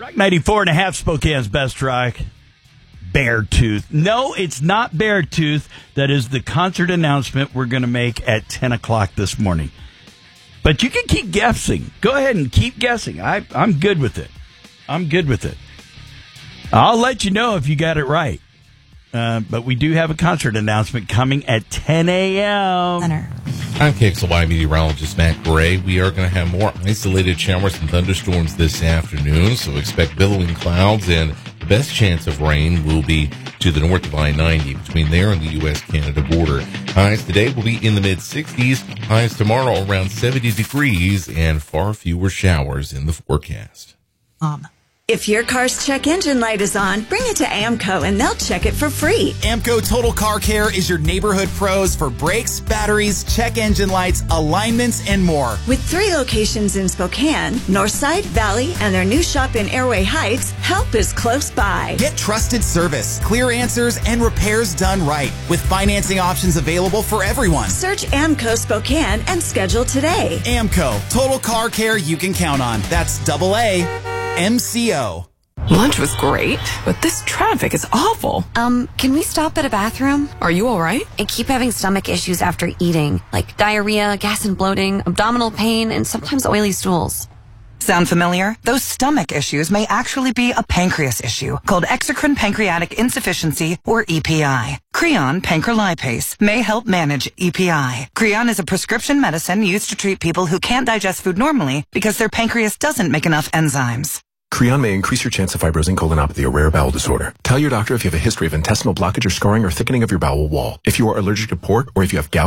Rock 94.5, Spokane's best rock. Beartooth. No, it's not Beartooth. That is the concert announcement we're going to make at 10 o'clock this morning. But you can keep guessing. Go ahead and keep guessing. I'm good with it. I'm good with it. I'll let you know if you got it right. But we do have a concert announcement coming at 10 a.m. I'm KXLY meteorologist Matt Gray. We are going to have more isolated showers and thunderstorms this afternoon, so expect billowing clouds, and the best chance of rain will be to the north of I-90, between there and the U.S.-Canada border. Highs today will be in the mid-60s, highs tomorrow around 70 degrees, and far fewer showers in the forecast. If your car's check engine light is on, bring it to AMCO and they'll check it for free. AMCO Total Car Care is your neighborhood pros for brakes, batteries, check engine lights, alignments, and more. With 3 locations in Spokane, Northside, Valley, and their new shop in Airway Heights, help is close by. Get trusted service, clear answers, and repairs done right, with financing options available for everyone. Search AMCO Spokane and schedule today. AMCO Total Car Care you can count on. That's AAMCO. Lunch was great, but this traffic is awful. Can we stop at a bathroom? Are you all right? I keep having stomach issues after eating, like diarrhea, gas and bloating, abdominal pain, and sometimes oily stools. Sound familiar? Those stomach issues may actually be a pancreas issue called exocrine pancreatic insufficiency, or EPI. Creon pancrelipase may help manage EPI. Creon is a prescription medicine used to treat people who can't digest food normally because their pancreas doesn't make enough enzymes. Creon may increase your chance of fibrosing colonopathy, a rare bowel disorder. Tell your doctor if you have a history of intestinal blockage or scarring or thickening of your bowel wall. If you are allergic to pork or if you have gout,